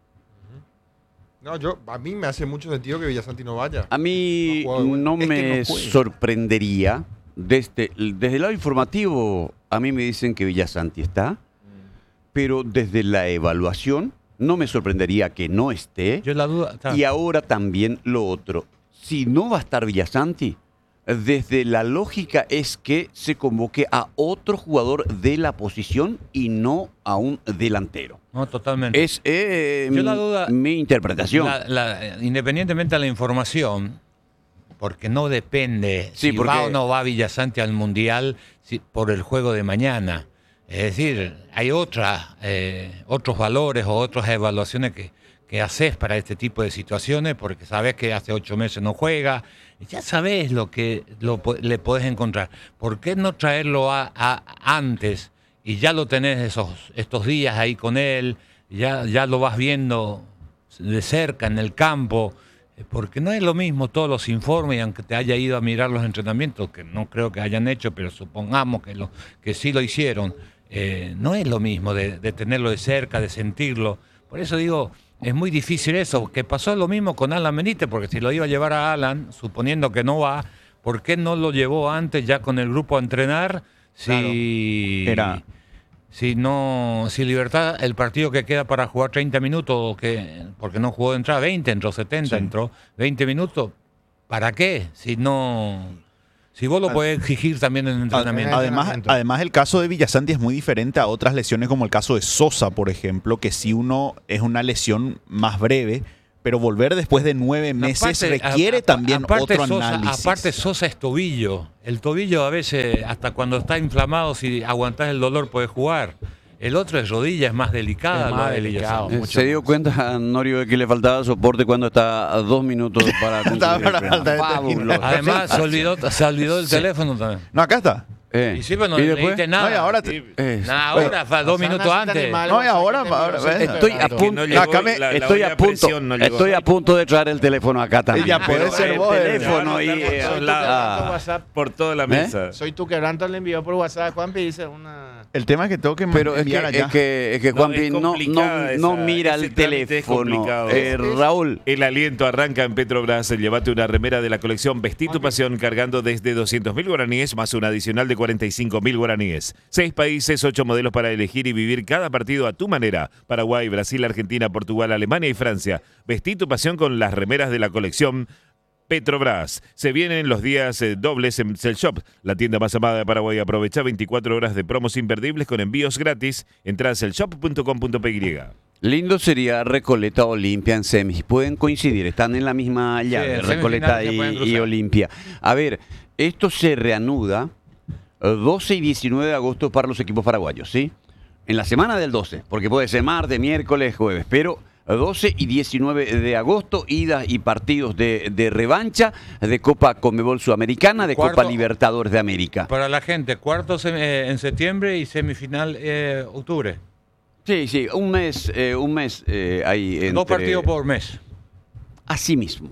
Speaker 6: No, yo, a mí me hace mucho sentido que Villasanti no vaya.
Speaker 5: A mí
Speaker 6: No juega igual.
Speaker 5: no
Speaker 6: Es que
Speaker 5: me
Speaker 6: no juega.
Speaker 5: sorprendería. Desde, desde el lado informativo, a mí me dicen que Villasanti está, pero desde la evaluación no me sorprendería que no esté.
Speaker 8: Yo la duda. está.
Speaker 5: Y ahora también lo otro. Si no va a estar Villasanti, desde la lógica es que se convoque a otro jugador de la posición y no a un delantero.
Speaker 8: No, totalmente.
Speaker 5: Es eh,
Speaker 8: Yo la duda-
Speaker 5: mi interpretación.
Speaker 8: La- la- independientemente de la información, porque no depende
Speaker 5: Sí,
Speaker 8: si
Speaker 5: porque-
Speaker 8: va o no va Villasanti al Mundial si- por el juego de mañana. Es decir, hay otra, eh, otros valores o otras evaluaciones que, que haces para este tipo de situaciones, porque sabes que hace ocho meses no juega, ya sabes lo que lo po- le podés encontrar. ¿Por qué no traerlo a, a- antes y ya lo tenés esos, estos días ahí con él, ya, ya lo vas viendo de cerca en el campo? Eh, Porque no es lo mismo todos los informes, y aunque te haya ido a mirar los entrenamientos, que no creo que hayan hecho, pero supongamos que, lo, que sí lo hicieron, eh, no es lo mismo de, de tenerlo de cerca, de sentirlo. Por eso digo, es muy difícil eso, que pasó lo mismo con Alan Benítez, porque si lo iba a llevar a Alan, suponiendo que no va, ¿por qué no lo llevó antes ya con el grupo a entrenar? Si,
Speaker 7: Era-
Speaker 8: si no, si Libertad, el partido que queda para jugar treinta minutos, que, porque no jugó de entrada veinte, entró setenta,
Speaker 7: Sí.
Speaker 8: entró veinte minutos, ¿para qué? Si no, si vos lo podés exigir también en el entrenamiento.
Speaker 7: Además, además, el caso de Villasanti es muy diferente a otras lesiones, como el caso de Sosa, por ejemplo, que si uno es una lesión más breve, pero volver después de nueve meses
Speaker 8: Aparte-
Speaker 7: requiere
Speaker 8: a- a-
Speaker 7: también
Speaker 8: aparte
Speaker 7: otro
Speaker 8: Sosa-
Speaker 7: análisis.
Speaker 8: Aparte Sosa es tobillo. El tobillo a veces, hasta cuando está inflamado, si aguantás el dolor puedes jugar. El otro es rodilla, es más delicada.
Speaker 9: Es más
Speaker 8: lo de
Speaker 9: delicado.
Speaker 8: Villasanti.
Speaker 5: Eh, ¿Se dio cuenta, Norio, de que le faltaba soporte cuando está a dos minutos para
Speaker 7: Estaba
Speaker 5: concluir el
Speaker 7: para
Speaker 5: programa?
Speaker 7: falta de
Speaker 5: Fabuloso.
Speaker 8: Además, se olvidó, se olvidó el
Speaker 5: Sí.
Speaker 8: teléfono también.
Speaker 7: No, acá está.
Speaker 5: Eh,
Speaker 8: Y sí, pero no
Speaker 5: ¿y
Speaker 8: le
Speaker 5: después?
Speaker 8: leíste nada.
Speaker 7: No, y ahora te-
Speaker 5: Eh,
Speaker 8: Nah, ahora, fa- dos minutos antes.
Speaker 7: No, y ahora, ahora,
Speaker 5: Estoy a
Speaker 4: que
Speaker 5: punto,
Speaker 4: no llegó
Speaker 5: acá me-
Speaker 4: la- la
Speaker 5: estoy
Speaker 4: olla
Speaker 5: a
Speaker 4: de
Speaker 5: punto,
Speaker 4: presión, no llegó.
Speaker 5: estoy a punto de traer el teléfono acá también.
Speaker 7: Ya puede
Speaker 5: Pero
Speaker 7: ser
Speaker 5: el
Speaker 7: vos, eh.
Speaker 5: teléfono y
Speaker 4: Te van a
Speaker 5: eh,
Speaker 4: notar por
Speaker 5: ah,
Speaker 9: WhatsApp.
Speaker 4: Por toda la mesa.
Speaker 9: Soy tu quebranto, le envió por WhatsApp. Juanpi dice una...
Speaker 7: El tema es que tengo que
Speaker 5: pero es que,
Speaker 7: enviar allá.
Speaker 5: es que, es que
Speaker 4: No,
Speaker 5: Juanpi
Speaker 4: es
Speaker 5: no, no,
Speaker 4: complicada
Speaker 5: no
Speaker 4: esa-
Speaker 5: mira
Speaker 4: ese
Speaker 5: el
Speaker 4: trámite es
Speaker 5: teléfono.
Speaker 4: complicado.
Speaker 5: Eh, Raúl,
Speaker 4: El aliento arranca en Petrobras. Llévate una remera de la colección Vestí tu pasión cargando desde doscientos mil guaraníes más un adicional de cuarenta y cinco mil guaraníes. Seis países, ocho modelos para elegir y vivir cada partido a tu manera. Paraguay, Brasil, Argentina, Portugal, Alemania y Francia. Vestí tu pasión con las remeras de la colección Petrobras. Se vienen los días eh, dobles en Cell Shop, la tienda más amada de Paraguay. Aprovecha veinticuatro horas de promos imperdibles con envíos gratis. Entra a cellshop punto com punto p y.
Speaker 5: lindo sería Recoleta Olimpia en semis. Pueden coincidir, están en la misma llave,
Speaker 8: en
Speaker 5: Recoleta
Speaker 8: semifinales se pueden
Speaker 5: y,
Speaker 8: cruzar.
Speaker 5: y Olimpia. A ver, esto se reanuda eh, doce y diecinueve de agosto para los equipos paraguayos, ¿sí? En la semana del doce, porque puede ser martes, miércoles, jueves, pero doce y diecinueve de agosto, idas y partidos de, de revancha de Copa Conmebol Sudamericana, de
Speaker 8: Cuarto-
Speaker 5: Copa Libertadores de América.
Speaker 8: Para la gente, cuarto sem- eh, en septiembre y semifinal eh, octubre.
Speaker 5: Sí, sí, un mes, eh, un mes eh, hay entre...
Speaker 8: Dos partidos por mes.
Speaker 5: Así mismo.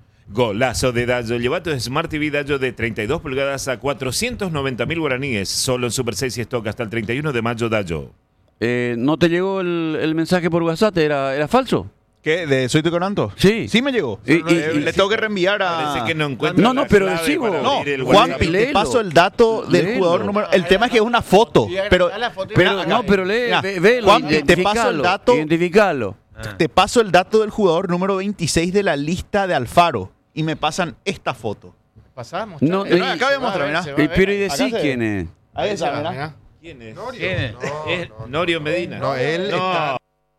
Speaker 4: Golazo de Dallo. Lleva tu Smart T V Dallo de treinta y dos pulgadas a cuatrocientos noventa mil guaraníes. Solo en Super seis y Stock hasta el treinta y uno de mayo, Dallo.
Speaker 5: Eh, ¿No te llegó el, el mensaje por WhatsApp? ¿Era, era falso?
Speaker 7: ¿Qué? ¿De Soy tu quebranto?
Speaker 5: Sí.
Speaker 7: Sí me llegó.
Speaker 5: Y- y-
Speaker 7: Eh,
Speaker 5: y-
Speaker 7: Le tengo que reenviar a...
Speaker 4: Parece que no encuentro
Speaker 5: No, no,
Speaker 4: la
Speaker 5: pero
Speaker 4: clave
Speaker 5: decimos-
Speaker 4: para
Speaker 7: No,
Speaker 4: abrir el
Speaker 7: Juanpi,
Speaker 4: WhatsApp.
Speaker 7: te
Speaker 5: léelo.
Speaker 7: paso el dato del
Speaker 5: Léelo.
Speaker 7: jugador número... El tema es que es una foto, pero...
Speaker 5: Pero, no, pero lee,
Speaker 7: Mira,
Speaker 5: ve, velo,
Speaker 7: Juanpi, te paso el
Speaker 5: identificalo,
Speaker 7: dato...
Speaker 5: identificalo.
Speaker 7: Te paso el dato del jugador número veintiséis de la lista de Alfaro y me pasan esta foto.
Speaker 9: Pasamos.
Speaker 5: No,
Speaker 7: Eh,
Speaker 5: y-
Speaker 7: acá voy a mostrar, mirá.
Speaker 9: se va a
Speaker 5: y-
Speaker 9: ver.
Speaker 5: pero y
Speaker 7: Acá
Speaker 5: decís
Speaker 7: se-
Speaker 5: quién es.
Speaker 7: Ahí está,
Speaker 9: va,
Speaker 7: mirá.
Speaker 9: mirá.
Speaker 4: ¿Quién es?
Speaker 6: Norio.
Speaker 8: ¿Quién es?
Speaker 6: No,
Speaker 4: Es
Speaker 6: no, no.
Speaker 4: Norio Medina.
Speaker 6: No, él
Speaker 4: No.
Speaker 6: está...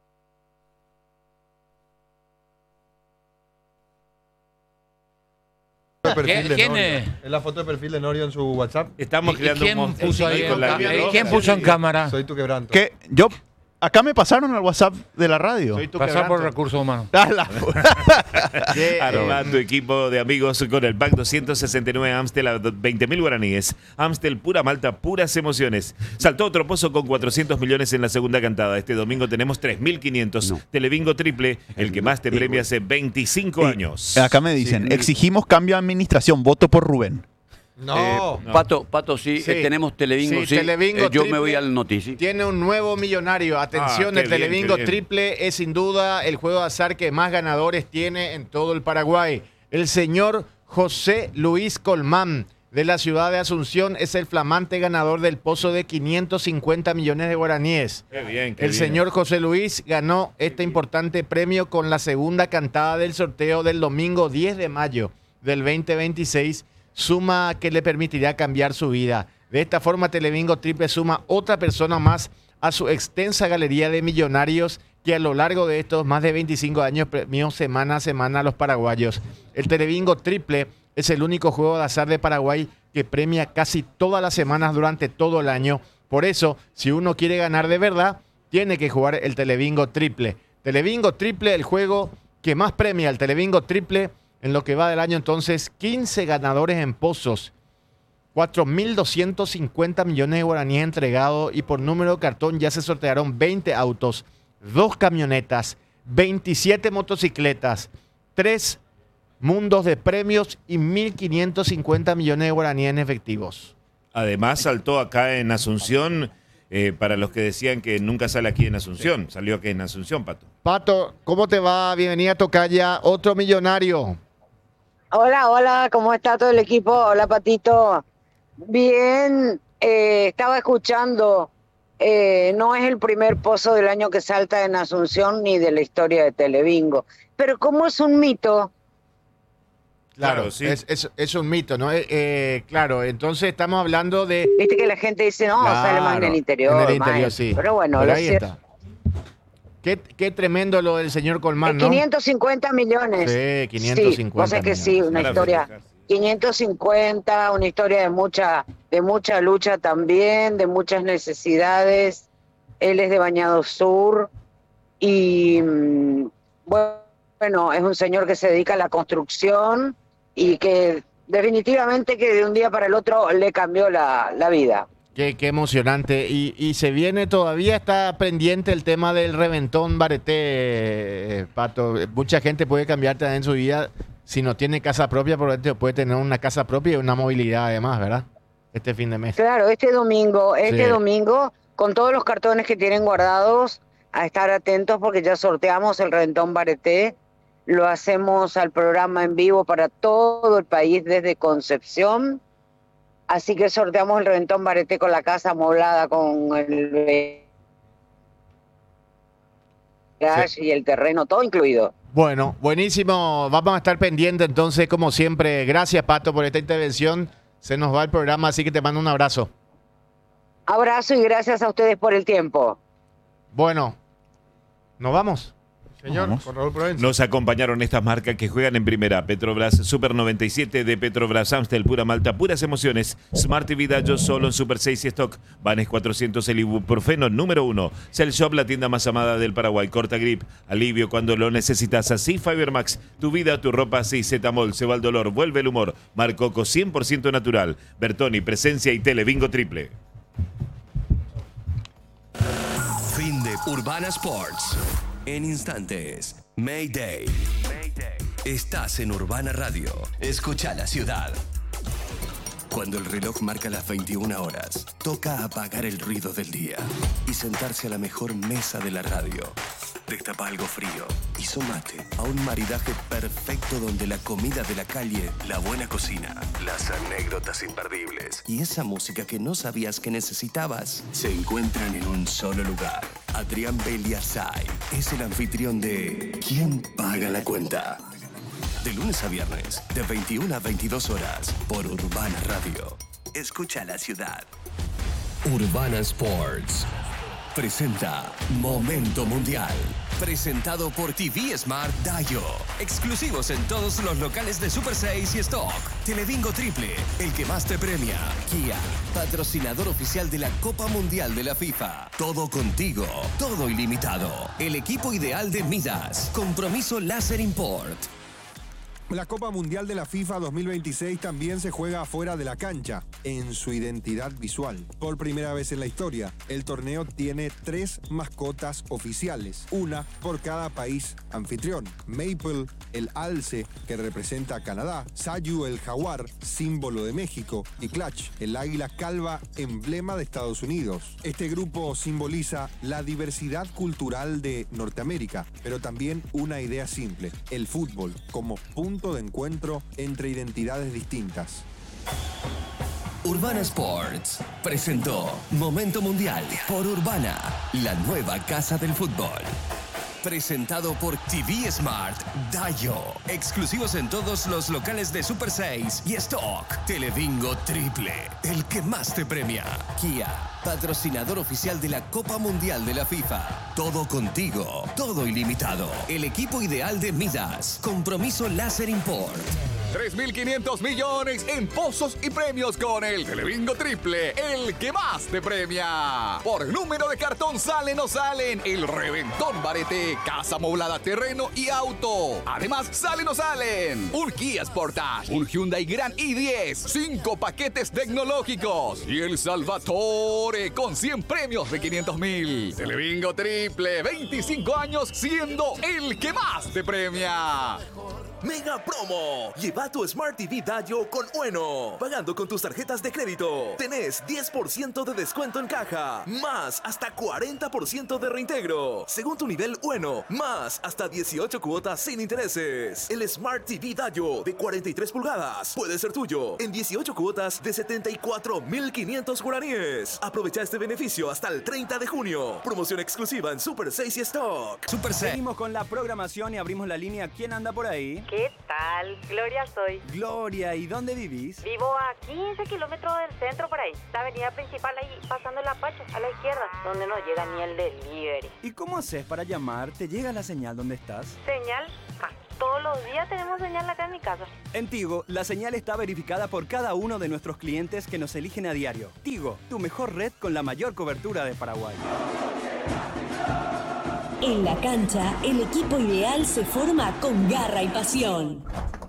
Speaker 6: de perfil
Speaker 8: ¿Quién-
Speaker 6: de
Speaker 8: quién
Speaker 6: Norio.
Speaker 8: es?
Speaker 6: Es la foto de perfil de Norio en su WhatsApp.
Speaker 4: Estamos
Speaker 8: ¿Y
Speaker 4: creando
Speaker 8: quién
Speaker 4: un monstruo
Speaker 8: puso ahí
Speaker 4: con
Speaker 8: en
Speaker 4: la
Speaker 8: ca-
Speaker 4: biología.
Speaker 8: ¿Quién puso en cámara?
Speaker 6: Soy tu quebranto.
Speaker 7: Que yo Acá me pasaron al WhatsApp de la radio.
Speaker 8: Pasar por recursos humanos.
Speaker 4: Arma tu equipo de amigos con el pack doscientos sesenta y nueve Amstel a veinte mil guaraníes. Amstel, pura malta, puras emociones. Saltó otro pozo con cuatrocientos millones en la segunda cantada. Este domingo tenemos tres mil quinientos. No. Telebingo triple, el que más te premia hace veinticinco años.
Speaker 7: Acá me dicen, sí. Exigimos cambio de administración, voto por Rubén.
Speaker 5: No. Eh, no. Pato, Pato, sí, sí. Eh, tenemos Telebingo, sí. sí.
Speaker 9: Telebingo
Speaker 5: eh, yo me voy al notici.
Speaker 9: Tiene un nuevo millonario. Atención, ah, el bien, Telebingo triple es sin duda el juego de azar que más ganadores tiene en todo el Paraguay. El señor José Luis Colmán, de la ciudad de Asunción, es el flamante ganador del pozo de quinientos cincuenta millones de guaraníes.
Speaker 4: Qué bien, qué
Speaker 9: el
Speaker 4: bien.
Speaker 9: señor José Luis ganó este importante premio con la segunda cantada del sorteo del domingo diez de mayo del veinte veintiséis. Suma que le permitirá cambiar su vida. De esta forma, Telebingo Triple suma otra persona más a su extensa galería de millonarios que a lo largo de estos más de veinticinco años premió semana a semana a los paraguayos. El Telebingo Triple es el único juego de azar de Paraguay que premia casi todas las semanas durante todo el año. Por eso, si uno quiere ganar de verdad, tiene que jugar el Telebingo Triple. Telebingo Triple, el juego que más premia, el Telebingo Triple. En lo que va del año, entonces, quince ganadores en pozos, cuatro mil doscientos cincuenta millones de guaraníes entregados y por número de cartón ya se sortearon veinte autos, dos camionetas, veintisiete motocicletas, tres mundos de premios y mil quinientos cincuenta millones de guaraníes en efectivos.
Speaker 4: Además, saltó acá en Asunción, eh, para los que decían que nunca sale aquí en Asunción. Sí. Salió aquí en Asunción, Pato.
Speaker 9: Pato, ¿cómo te va? Bienvenida a Tocaya, otro millonario.
Speaker 14: Hola, hola, ¿cómo está todo el equipo? Hola, Patito. Bien, eh, estaba escuchando, eh, no es el primer pozo del año que salta en Asunción ni de la historia de Telebingo, pero como es un mito.
Speaker 9: Claro, claro sí. es, es, es un mito, ¿no? Eh, eh, claro, entonces estamos hablando de...
Speaker 14: Viste que la gente dice, no,
Speaker 9: claro,
Speaker 14: sale más en el interior.
Speaker 9: En el interior,
Speaker 14: más.
Speaker 9: sí.
Speaker 14: Pero bueno,
Speaker 9: Pero
Speaker 14: lo
Speaker 9: ahí
Speaker 14: cierto...
Speaker 9: está. Qué, qué tremendo lo del señor Colmán, ¿no?
Speaker 14: quinientos cincuenta millones.
Speaker 9: Sí, quinientos cincuenta
Speaker 14: sí, cosa que
Speaker 9: millones.
Speaker 14: sí, una historia. quinientos cincuenta, una historia de mucha, de mucha lucha también, de muchas necesidades. Él es de Bañado Sur y bueno, es un señor que se dedica a la construcción y que definitivamente que de un día para el otro le cambió la, la vida.
Speaker 9: Qué, qué emocionante. Y, y se viene, todavía está pendiente el tema del reventón Bareté, eh, Pato. Mucha gente puede cambiar también en su vida si no tiene casa propia, probablemente puede tener una casa propia y una movilidad además, ¿verdad? Este fin de mes.
Speaker 14: Claro, este domingo, este
Speaker 9: Sí.
Speaker 14: domingo, con todos los cartones que tienen guardados, a estar atentos porque ya sorteamos el reventón Bareté. Lo hacemos al programa en vivo para todo el país desde Concepción. Así que sorteamos el reventón Bareté con la casa amoblada, con el garage
Speaker 9: Sí.
Speaker 14: y el terreno, todo incluido.
Speaker 9: Bueno, buenísimo. Vamos a estar pendientes entonces, como siempre. Gracias, Pato, por esta intervención. Se nos va el programa, así que te mando un abrazo.
Speaker 14: Abrazo y gracias a ustedes por el tiempo.
Speaker 9: Bueno, ¿nos vamos?
Speaker 6: Señor, con Raúl Provenza.
Speaker 4: Nos acompañaron estas marcas que juegan en primera. Petrobras Super noventa y siete de Petrobras, Amstel, pura malta, puras emociones. Smart T V Dallo solo en Super seis y Stock. Vanes cuatrocientos, el ibuprofeno número uno. Cell Shop, la tienda más amada del Paraguay. Corta Grip, alivio cuando lo necesitas. Así Fibermax, tu vida, tu ropa. Así Zetamol, se va el dolor, vuelve el humor. Marcoco, cien por ciento natural. Bertoni, presencia y Telebingo triple.
Speaker 15: Fin de Urbana Sports. En instantes, Mayday. Mayday. Estás en Urbana Radio. Escucha la ciudad. Cuando el reloj marca las veintiuna horas, toca apagar el ruido del día y sentarse a la mejor mesa de la radio. Destapa algo frío y sumate a un maridaje perfecto donde la comida de la calle, la buena cocina, las anécdotas imperdibles y esa música que no sabías que necesitabas se encuentran en un solo lugar. Adrián Beliasay es el anfitrión de ¿Quién paga la cuenta? De lunes a viernes, de veintiuna a veintidós horas, por Urbana Radio. Escucha la ciudad. Urbana Sports presenta Momento Mundial. Presentado por T V Smart Dayo. Exclusivos en todos los locales de Super seis y Stock. Telebingo Triple, el que más te premia. Kia, patrocinador oficial de la Copa Mundial de la FIFA. Todo contigo, todo ilimitado. El equipo ideal de Midas. Compromiso Láser Import.
Speaker 16: La Copa Mundial de la FIFA dos mil veintiséis también se juega afuera de la cancha, en su identidad visual. Por primera vez en la historia, el torneo tiene tres mascotas oficiales, una por cada país anfitrión. Maple, el alce, que representa a Canadá, Sayu, el jaguar, símbolo de México, y Clutch, el águila calva, emblema de Estados Unidos. Este grupo simboliza la diversidad cultural de Norteamérica, pero también una idea simple: el fútbol como punto de encuentro entre identidades distintas.
Speaker 15: Urbana Sports presentó Momento Mundial por Urbana, la nueva casa del fútbol. Presentado por T V Smart Dayo. Exclusivos en todos los locales de Super seis y Stock. Telebingo Triple, el que más te premia. Kia, patrocinador oficial de la Copa Mundial de la FIFA. Todo contigo, todo ilimitado. El equipo ideal de Midas. Compromiso Láser Import.
Speaker 17: tres mil quinientos millones en pozos y premios con el Telebingo Triple, el que más te premia. Por número de cartón salen o salen el Reventón Barete, casa amoblada, terreno y auto. Además, salen o salen un Kia Sportage, un Hyundai Grand i diez, cinco paquetes tecnológicos y el Salvatore con cien premios de quinientos mil. Telebingo Triple, veinticinco años siendo el que más te premia.
Speaker 18: Mega Promo. Lleva tu Smart T V Dayo con Ueno. Pagando con tus tarjetas de crédito. Tenés diez por ciento de descuento en caja. Más hasta cuarenta por ciento de reintegro. Según tu nivel Ueno. Más hasta dieciocho cuotas sin intereses. El Smart T V Dayo de cuarenta y tres pulgadas puede ser tuyo en dieciocho cuotas de setenta y cuatro mil quinientos guaraníes. Aprovecha este beneficio hasta el treinta de junio. Promoción exclusiva en Super seis y Stock.
Speaker 19: Super seis. Seguimos con la programación y abrimos la línea. ¿Quién anda por ahí?
Speaker 20: ¿Qué tal? Gloria soy.
Speaker 19: Gloria, ¿y dónde vivís?
Speaker 20: Vivo a quince kilómetros del centro por ahí. La avenida principal ahí, pasando el Apache, a la izquierda, donde no llega ni el delivery.
Speaker 19: ¿Y cómo haces para llamar? ¿Te llega la señal donde estás?
Speaker 20: ¿Señal? Ah, todos los días tenemos señal acá en mi casa.
Speaker 19: En Tigo, la señal está verificada por cada uno de nuestros clientes que nos eligen a diario. Tigo, tu mejor red con la mayor cobertura de Paraguay.
Speaker 21: En la cancha, el equipo ideal se forma con garra y pasión.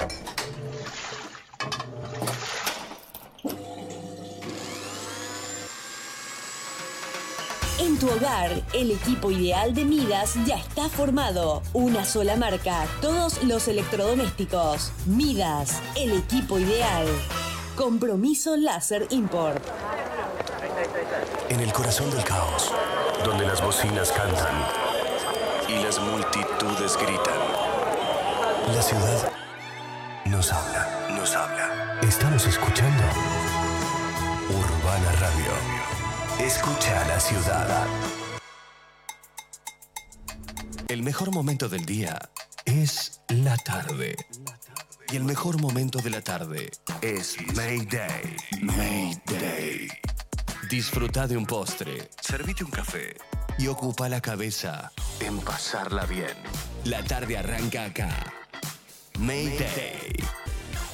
Speaker 21: En tu hogar, el equipo ideal de Midas ya está formado. Una sola marca, todos los electrodomésticos. Midas, el equipo ideal. Compromiso Láser Import.
Speaker 15: En el corazón del caos, donde las bocinas cantan y las multitudes gritan, la ciudad nos habla, nos habla. Estamos escuchando Urbana Radio. Escucha a la ciudad. El mejor momento del día es la tarde. Y el mejor momento de la tarde es Mayday. Mayday. Disfruta de un postre, servite un café y ocupa la cabeza en pasarla bien. La tarde arranca acá. Mayday.